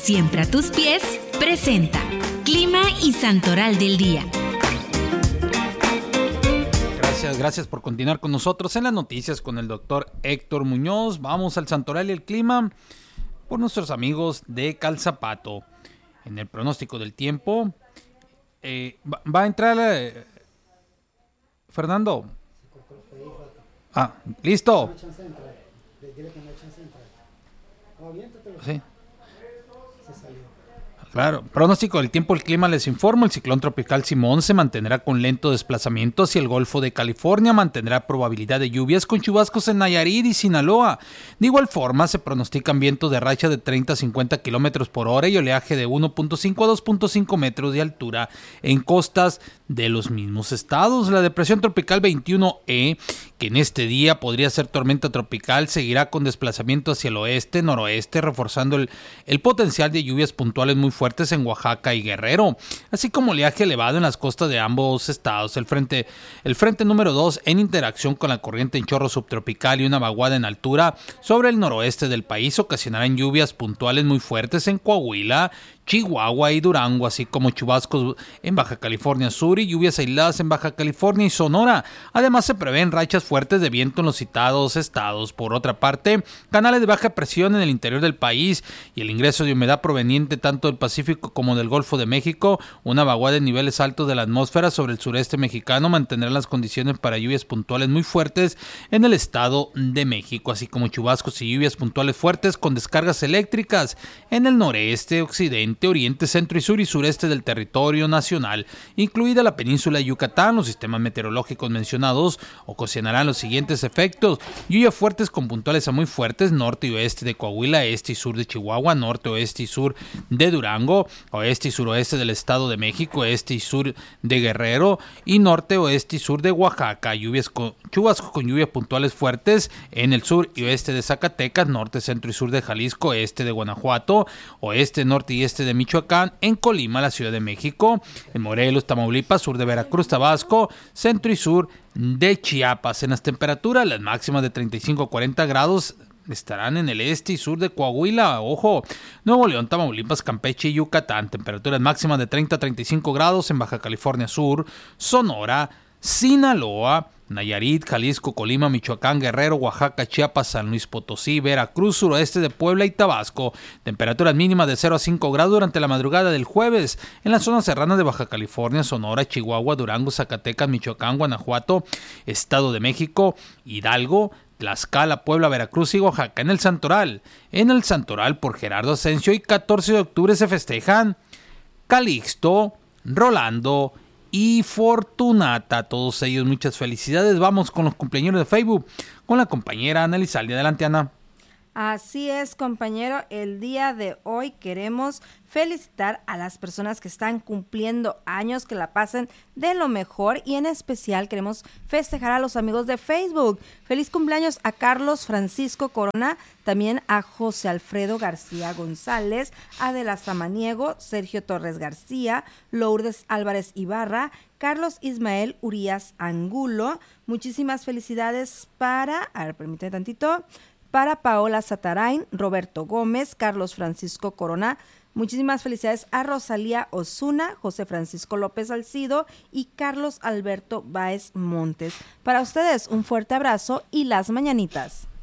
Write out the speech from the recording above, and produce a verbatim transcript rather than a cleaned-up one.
siempre a tus pies, presenta Clima y Santoral del Día. Gracias, gracias por continuar con nosotros en las noticias con el doctor Héctor Muñoz. Vamos al Santoral y el clima por nuestros amigos de Calzapato. En el pronóstico del tiempo, eh, va, va a entrar eh, Fernando. Ah, listo. Sí. Claro, pronóstico del tiempo, el clima, les informo, el ciclón tropical Simón se mantendrá con lento desplazamiento hacia el Golfo de California, mantendrá probabilidad de lluvias con chubascos en Nayarit y Sinaloa. De igual forma, se pronostican vientos de racha de treinta a cincuenta kilómetros por hora y oleaje de uno punto cinco a dos punto cinco metros de altura en costas de los mismos estados. La depresión tropical veintiuno E, que en este día podría ser tormenta tropical, seguirá con desplazamiento hacia el oeste, noroeste, reforzando el, el potencial de lluvias puntuales muy fuertes en Oaxaca y Guerrero, así como oleaje elevado en las costas de ambos estados. El frente, el frente número dos, en interacción con la corriente en chorro subtropical y una vaguada en altura sobre el noroeste del país, ocasionarán lluvias puntuales muy fuertes en Coahuila, Chihuahua y Durango, así como chubascos en Baja California Sur y lluvias aisladas en Baja California y Sonora. Además, se prevén rachas fuertes de viento en los citados estados. Por otra parte, canales de baja presión en el interior del país y el ingreso de humedad proveniente tanto del Pacífico como del Golfo de México, una vaguada en niveles altos de la atmósfera sobre el sureste mexicano mantendrán las condiciones para lluvias puntuales muy fuertes en el estado de México, así como chubascos y lluvias puntuales fuertes con descargas eléctricas en el noreste, occidente, oriente, centro y sur y sureste del territorio nacional, incluida la península de Yucatán. Los sistemas meteorológicos mencionados ocasionarán los siguientes efectos: lluvias fuertes con puntuales a muy fuertes, norte y oeste de Coahuila, este y sur de Chihuahua, norte, oeste y sur de Durango, oeste y suroeste del estado de México, este y sur de Guerrero y norte, oeste y sur de Oaxaca. Lluvias con chubascos con lluvias puntuales fuertes en el sur y oeste de Zacatecas, norte, centro y sur de Jalisco, este de Guanajuato, oeste, norte y este de Michoacán, en Colima, la Ciudad de México, en Morelos, Tamaulipas, sur de Veracruz, Tabasco, centro y sur de Chiapas. En las temperaturas, las máximas de treinta y cinco a cuarenta grados estarán en el este y sur de Coahuila, ojo, Nuevo León, Tamaulipas, Campeche y Yucatán. Temperaturas máximas de treinta a treinta y cinco grados en Baja California Sur, Sonora, Sinaloa, Nayarit, Jalisco, Colima, Michoacán, Guerrero, Oaxaca, Chiapas, San Luis Potosí, Veracruz, suroeste de Puebla y Tabasco. Temperaturas mínimas de cero a cinco grados durante la madrugada del jueves en las zonas serranas de Baja California, Sonora, Chihuahua, Durango, Zacatecas, Michoacán, Guanajuato, Estado de México, Hidalgo, Tlaxcala, Puebla, Veracruz y Oaxaca. En el Santoral, en el Santoral por Gerardo Asensio, y catorce de octubre se festejan Calixto, Rolando y Fortunata, todos ellos muchas felicidades. Vamos con los cumpleaños de Facebook con la compañera Ana Elizalde. Adelante, Ana. Así es, compañero, el día de hoy queremos felicitar a las personas que están cumpliendo años, que la pasen de lo mejor, y en especial queremos festejar a los amigos de Facebook. Feliz cumpleaños a Carlos Francisco Corona, también a José Alfredo García González, Adela Samaniego, Sergio Torres García, Lourdes Álvarez Ibarra, Carlos Ismael Urias Angulo. Muchísimas felicidades para, a ver, permíteme tantito, para Paola Satarain, Roberto Gómez, Carlos Francisco Corona. Muchísimas felicidades a Rosalía Osuna, José Francisco López Alcido y Carlos Alberto Báez Montes. Para ustedes, un fuerte abrazo y las mañanitas.